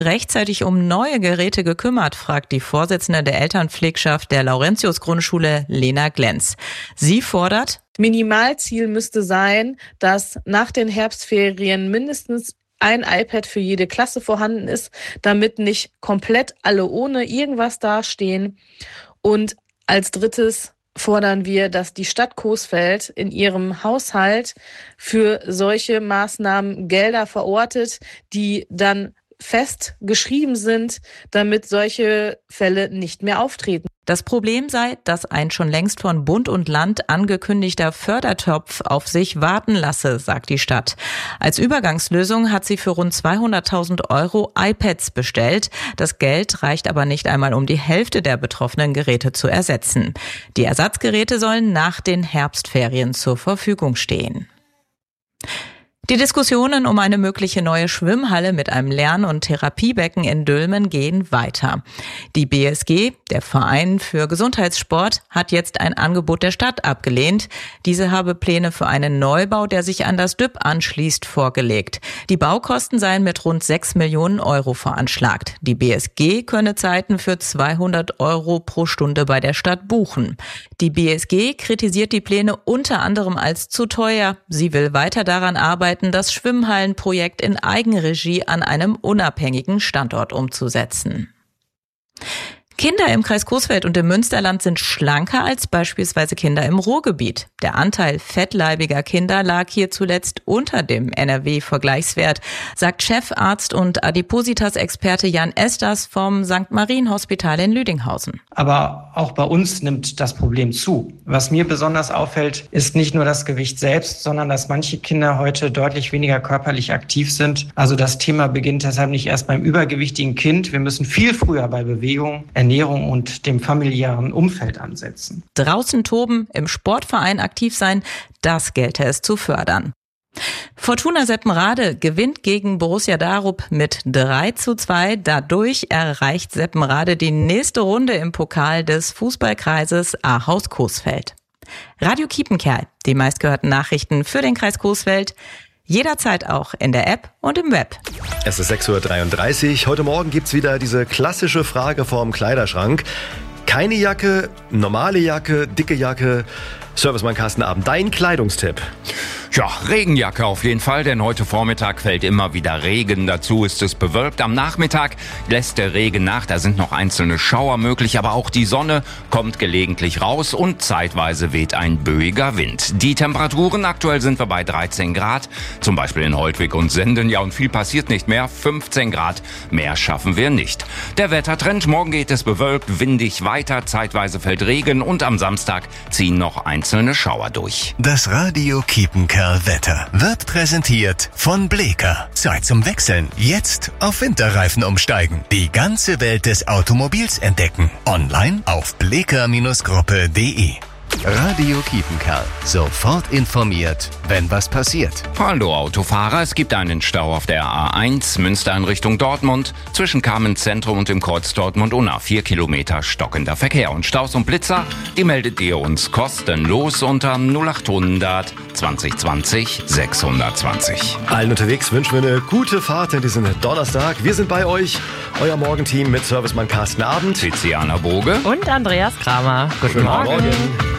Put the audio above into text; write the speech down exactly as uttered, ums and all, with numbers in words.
rechtzeitig um neue Geräte gekümmert, fragt die Vorsitzende der Elternpflegschaft der Laurentius-Grundschule, Lena Glenz. Sie fordert: Minimalziel müsste sein, dass nach den Herbstferien mindestens ein iPad für jede Klasse vorhanden ist, damit nicht komplett alle ohne irgendwas dastehen. Und als drittes fordern wir, dass die Stadt Coesfeld in ihrem Haushalt für solche Maßnahmen Gelder verortet, die dann fest geschrieben sind, damit solche Fälle nicht mehr auftreten. Das Problem sei, dass ein schon längst von Bund und Land angekündigter Fördertopf auf sich warten lasse, sagt die Stadt. Als Übergangslösung hat sie für rund zweihunderttausend Euro iPads bestellt. Das Geld reicht aber nicht einmal, um die Hälfte der betroffenen Geräte zu ersetzen. Die Ersatzgeräte sollen nach den Herbstferien zur Verfügung stehen. Die Diskussionen um eine mögliche neue Schwimmhalle mit einem Lern- und Therapiebecken in Dülmen gehen weiter. Die B S G, der Verein für Gesundheitssport, hat jetzt ein Angebot der Stadt abgelehnt. Diese habe Pläne für einen Neubau, der sich an das D I P anschließt, vorgelegt. Die Baukosten seien mit rund sechs Millionen Euro veranschlagt. Die B S G könne Zeiten für zweihundert Euro pro Stunde bei der Stadt buchen. Die B S G kritisiert die Pläne unter anderem als zu teuer. Sie will weiter daran arbeiten, das Schwimmhallenprojekt in Eigenregie an einem unabhängigen Standort umzusetzen. Kinder im Kreis Coesfeld und im Münsterland sind schlanker als beispielsweise Kinder im Ruhrgebiet. Der Anteil fettleibiger Kinder lag hier zuletzt unter dem N R W-Vergleichswert, sagt Chefarzt und Adipositas-Experte Jan Esters vom Sankt Marien-Hospital in Lüdinghausen. Aber auch bei uns nimmt das Problem zu. Was mir besonders auffällt, ist nicht nur das Gewicht selbst, sondern dass manche Kinder heute deutlich weniger körperlich aktiv sind. Also das Thema beginnt deshalb nicht erst beim übergewichtigen Kind. Wir müssen viel früher bei Bewegung, Ernährung und dem familiären Umfeld ansetzen. Draußen toben, im Sportverein aktiv sein, das gelte es zu fördern. Fortuna Seppenrade gewinnt gegen Borussia Darup mit drei zu zwei. Dadurch erreicht Seppenrade die nächste Runde im Pokal des Fußballkreises Ahaus Coesfeld. Radio Kiepenkerl, die meistgehörten Nachrichten für den Kreis Coesfeld. Jederzeit auch in der App und im Web. Es ist sechs Uhr dreiunddreißig. Heute Morgen gibt's wieder diese klassische Frage vorm Kleiderschrank. Keine Jacke, normale Jacke, dicke Jacke. Servicemann Carsten Abend, dein Kleidungstipp? Ja, Regenjacke auf jeden Fall, denn heute Vormittag fällt immer wieder Regen. Dazu ist es bewölkt. Am Nachmittag lässt der Regen nach. Da sind noch einzelne Schauer möglich, aber auch die Sonne kommt gelegentlich raus und zeitweise weht ein böiger Wind. Die Temperaturen, aktuell sind wir bei dreizehn Grad, zum Beispiel in Holtwig und Senden. Ja, und viel passiert nicht mehr. fünfzehn Grad, mehr schaffen wir nicht. Der Wettertrend, morgen geht es bewölkt, windig weiter, zeitweise fällt Regen und am Samstag ziehen noch einzelne Schauer durch. Das Radio Kiepenkerl Wetter wird präsentiert von Bleeker. Zeit zum Wechseln. Jetzt auf Winterreifen umsteigen. Die ganze Welt des Automobils entdecken. Online auf bleeker Gruppe punkt de. Radio Kiepenkerl. Sofort informiert, wenn was passiert. Hallo Autofahrer, es gibt einen Stau auf der A eins, Münster in Richtung Dortmund, zwischen Kamenz-Zentrum und dem Kreuz Dortmund-Unna. Vier Kilometer stockender Verkehr. Und Staus und Blitzer, die meldet ihr uns kostenlos unter null achthundert zwanzig zwanzig sechshundertzwanzig. Allen unterwegs wünschen wir eine gute Fahrt in diesen Donnerstag. Wir sind bei euch, euer Morgenteam mit Servicemann Carsten Abend, Tiziana Boge und Andreas Kramer. Guten Schönen Morgen. Morgen.